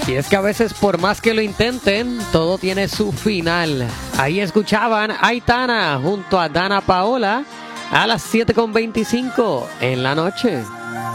Y es que a veces por más que lo intenten, todo tiene su final. Ahí escuchaban Aitana junto a Dana Paola a las 7:25 en la noche.